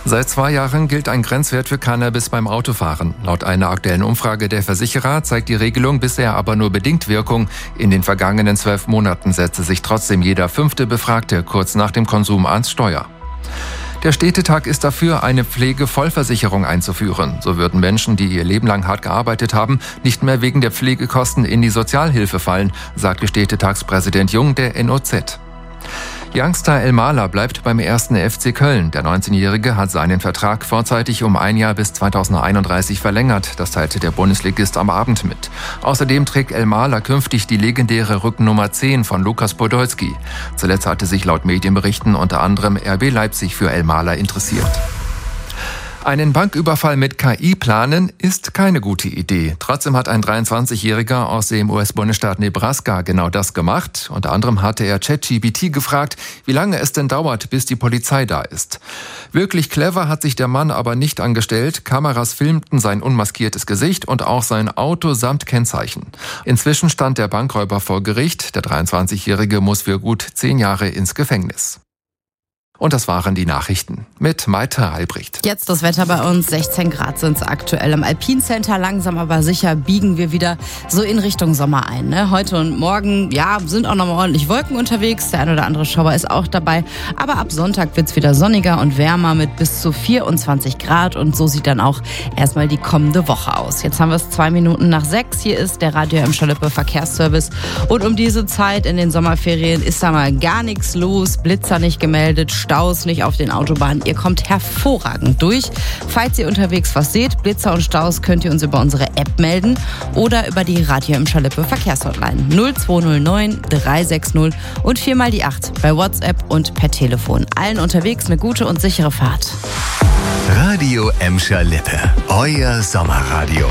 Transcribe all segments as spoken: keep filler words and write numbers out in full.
Seit zwei Jahren gilt ein Grenzwert für Cannabis beim Autofahren. Laut einer aktuellen Umfrage der Versicherer zeigt die Regelung bisher aber nur bedingt Wirkung. In den vergangenen zwölf Monaten setzte sich trotzdem jeder fünfte Befragte kurz nach dem Konsum ans Steuer. Der Städtetag ist dafür, eine Pflegevollversicherung einzuführen. So würden Menschen, die ihr Leben lang hart gearbeitet haben, nicht mehr wegen der Pflegekosten in die Sozialhilfe fallen, sagte Städtetagspräsident Jung der N O Z. Youngster Elmalah bleibt beim ersten F C Köln. Der neunzehnjährige hat seinen Vertrag vorzeitig um ein Jahr bis zweitausendeinunddreißig verlängert. Das teilte der Bundesligist am Abend mit. Außerdem trägt Elmalah künftig die legendäre Rückennummer zehn von Lukas Podolski. Zuletzt hatte sich laut Medienberichten unter anderem R B Leipzig für Elmalah interessiert. Einen Banküberfall mit K I planen ist keine gute Idee. Trotzdem hat ein dreiundzwanzigjähriger aus dem U S-Bundesstaat Nebraska genau das gemacht. Unter anderem hatte er ChatGPT gefragt, wie lange es denn dauert, bis die Polizei da ist. Wirklich clever hat sich der Mann aber nicht angestellt. Kameras filmten sein unmaskiertes Gesicht und auch sein Auto samt Kennzeichen. Inzwischen stand der Bankräuber vor Gericht. Der dreiundzwanzigjährige muss für gut zehn Jahre ins Gefängnis. Und das waren die Nachrichten mit Maite Albrecht. Jetzt das Wetter bei uns, sechzehn Grad sind es aktuell. Im Alpine Center langsam aber sicher biegen wir wieder so in Richtung Sommer ein. Ne? Heute und morgen, ja, sind auch noch mal ordentlich Wolken unterwegs. Der ein oder andere Schauer ist auch dabei. Aber ab Sonntag wird es wieder sonniger und wärmer mit bis zu vierundzwanzig Grad. Und so sieht dann auch erstmal die kommende Woche aus. Jetzt haben wir es zwei Minuten nach sechs. Hier ist der Radio Emscher Lippe Verkehrsservice. Und um diese Zeit in den Sommerferien ist da mal gar nichts los. Blitzer nicht gemeldet, Staus nicht auf den Autobahnen. Ihr kommt hervorragend durch. Falls ihr unterwegs was seht, Blitzer und Staus, könnt ihr uns über unsere App melden oder über die Radio Emscher Lippe Verkehrshotline null zwei null neun drei sechs null und viermal die acht bei WhatsApp und per Telefon. Allen unterwegs eine gute und sichere Fahrt. Radio Emscher Lippe, euer Sommerradio.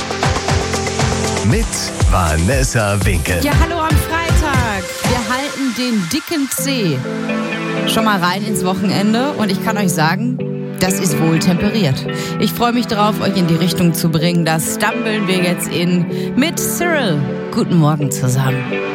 Mit Vanessa Winkel. Ja, hallo am Freitag. Wir halten den dicken Zeh schon mal rein ins Wochenende und ich kann euch sagen, das ist wohl temperiert. Ich freue mich darauf, euch in die Richtung zu bringen. Da stumbeln wir jetzt in mit Cyril. Guten Morgen zusammen.